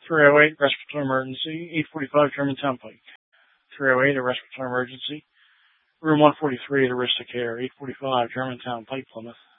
308, respiratory emergency, 845 Germantown Pike. 308, a respiratory emergency. Room 143 at Arista Care, 845 Germantown Pike, Plymouth.